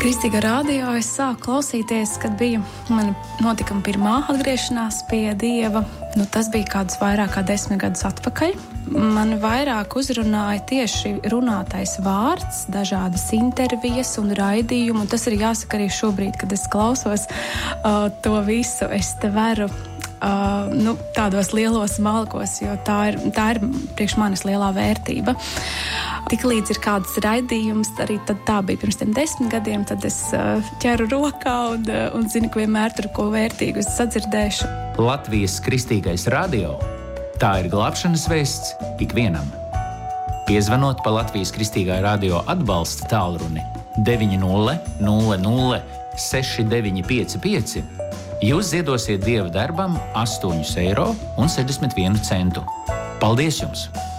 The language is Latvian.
Kristīgā radio es sāku klausīties, kad bija mana notikuma pirmā atgriešanās pie Dieva. Tas bija kādus vairāk kā 10 gadus atpakaļ. Man vairāk uzrunāja tieši runātais vārds, dažādas intervijas un raidījumu. Un tas ir jāsaka arī šobrīd, kad es klausos to visu. Es te veru tādos lielos malkos, jo tā ir priekš manis lielā vērtība. Tik līdz ir kāds raidījums, arī tad tā bija pirms 10 gadiem, tad es ķeru rokā un zinu, ka vienmēr tur ko vērtīgu es sadzirdēšu. Latvijas Kristīgais radio – tā ir glābšanas vēsts ikvienam. Piezvanot pa Latvijas Kristīgā radio atbalsta tālruni 900 6955, jūs ziedosiet Dieva darbam 8,61 eiro. Paldies jums!